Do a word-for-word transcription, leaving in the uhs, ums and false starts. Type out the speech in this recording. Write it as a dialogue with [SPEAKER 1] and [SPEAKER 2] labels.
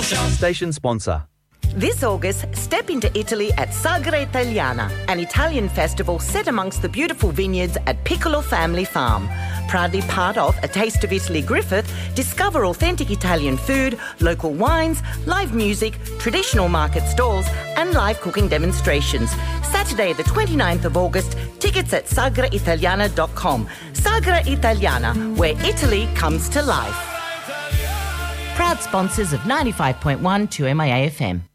[SPEAKER 1] Station sponsor.
[SPEAKER 2] This August, step into Italy at Sagra Italiana, an Italian festival set amongst the beautiful vineyards at Piccolo Family Farm. Proudly part of A Taste of Italy Griffith, discover authentic Italian food, local wines, live music, traditional market stalls and live cooking demonstrations. Saturday the twenty-ninth of August, tickets at sagra italiana dot com. Sagra Italiana, where Italy comes to life. Proud sponsors of ninety-five point one two M I A F M.